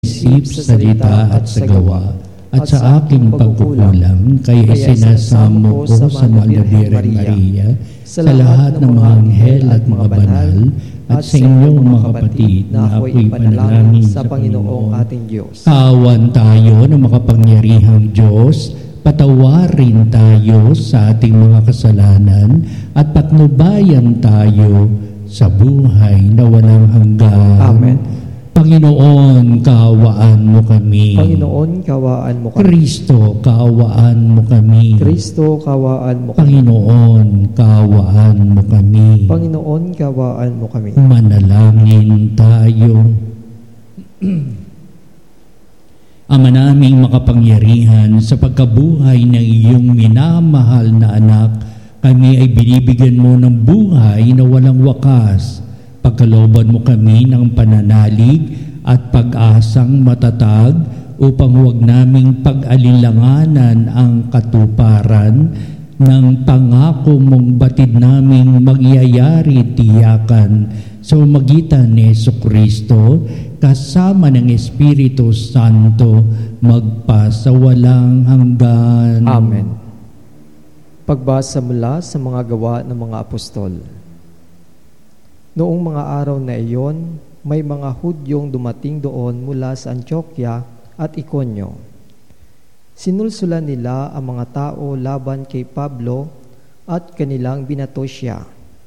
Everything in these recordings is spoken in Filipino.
isip, sa salita at sa gawa, at sa aking pagkukulang, kaya isinasamo ko sa Mahal na Birhen Maria, sa lahat ng mga anghel at mga banal, at sa inyong mga kapatid na ako'y panalangin sa Panginoong ating Diyos. Kawan tayo ng makapangyarihang Diyos, patawarin tayo sa ating mga kasalanan, at patnubayan tayo sa buhay na walang hanggan. Amen. Panginoon, kaawaan mo kami. Panginoon, kaawaan mo kami. Kristo, kaawaan mo kami. Kristo, kaawaan mo kami. Panginoon, kaawaan mo kami. Panginoon, kaawaan mo kami. Manalangin tayo. Ama naming makapangyarihan, sa pagkabuhay ng iyong minamahal na anak, kami ay binibigyan mo ng buhay na walang wakas. Pagkalooban mo kami ng pananalig at pag-asang matatag upang huwag naming pag-alilanganan ang katuparan ng pangako mong batid naming magyayari tiyakan sa magitan ni Jesucristo kasama ng Espiritu Santo magpasawalang hanggan. Amen. Pagbasa mula sa mga gawa ng mga apostol. Noong mga araw na iyon, may mga Hudyong dumating doon mula sa Antioquia at Iconio. Sinulsulan nila ang mga tao laban kay Pablo at kanilang binato siya.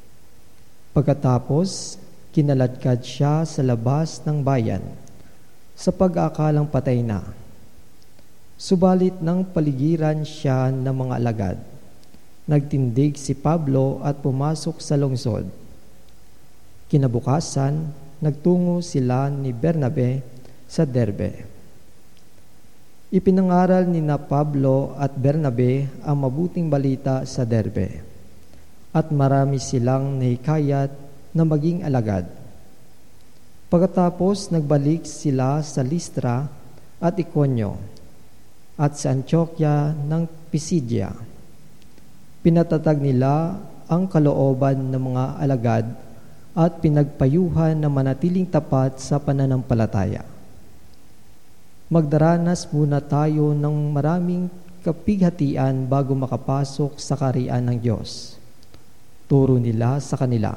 Pagkatapos, kinaladkad siya sa labas ng bayan sa pag-aakalang patay na. Subalit ng paligiran siya ng mga alagad. Nagtindig si Pablo at pumasok sa lungsod. Kinabukasan, nagtungo sila ni Bernabe sa Derbe. Ipinangaral ni na Pablo at Bernabe ang mabuting balita sa Derbe, at marami silang nahikayat na maging alagad. Pagkatapos, nagbalik sila sa Listra at Iconio at sa Antioquia ng Pisidia. Pinatatag nila ang kalooban ng mga alagad at pinagpayuhan na manatiling tapat sa pananampalataya. Magdaranas muna tayo ng maraming kapighatian bago makapasok sa kaharian ng Diyos. Turo nila sa kanila.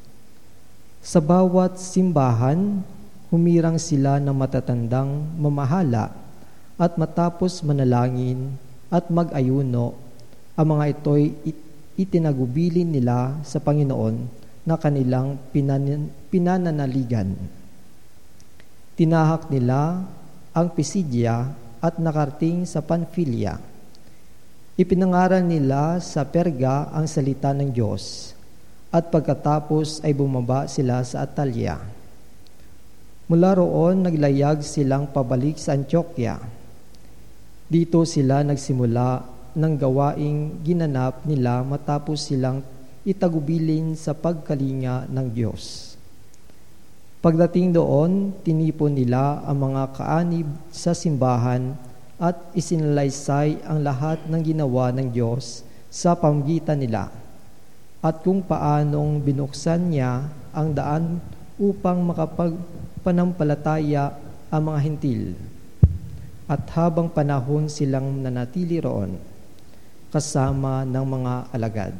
Sa bawat simbahan, humirang sila ng matatandang mamahala at matapos manalangin at mag-ayuno, ang mga ito'y itinagubilin nila sa Panginoon na kanilang pinananaligan. Tinahak nila ang Pisidia at nakarating sa Pamphylia. Ipinangaral nila sa Perga ang salita ng Diyos, at pagkatapos ay bumaba sila sa Atalia. Mula roon, naglayag silang pabalik sa Antioquia. Dito sila nagsimula ng gawaing ginanap nila matapos silang itagubilin sa pagkalinga ng Diyos. Pagdating doon, tinipon nila ang mga kaanib sa simbahan at isinalaysay ang lahat ng ginawa ng Diyos sa pamamagitan nila at kung paanong binuksan niya ang daan upang makapagpanampalataya ang mga hintil. At habang panahon silang nanatili roon, kasama ng mga alagad.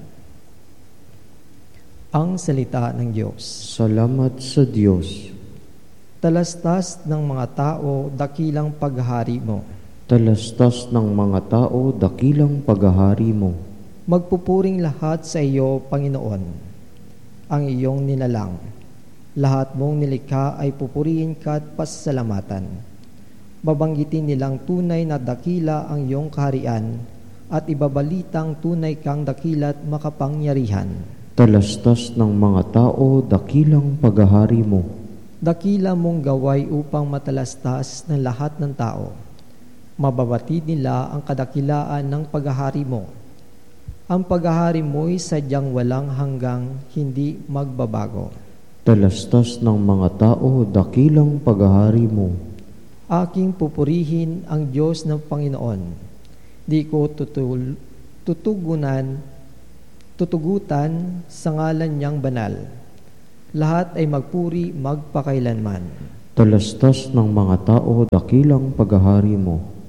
Ang salita ng Diyos. Salamat sa Diyos. Talastas ng mga tao, dakilang paghahari mo. Talastas ng mga tao, dakilang paghahari mo. Magpupuring lahat sa iyo, Panginoon, ang iyong nilalang. Lahat mong nilikha ay pupurihin ka at pasasalamatan. Babanggitin nilang tunay na dakila ang iyong kaharian at ibabalitang tunay kang dakila't makapangyarihan. Talastas ng mga tao, dakilang paghahari mo. Dakila mong gaway upang matalastas ng lahat ng tao. Mababatid nila ang kadakilaan ng paghahari mo. Ang paghahari mo'y sadyang walang hanggang hindi magbabago. Talastas ng mga tao, dakilang paghahari mo. Aking pupurihin ang Diyos ng Panginoon. Di ko tutugutan sa ngalan niyang banal. Lahat ay magpuri magpakailanman. Talastas ng mga tao, dakilang paghahari mo.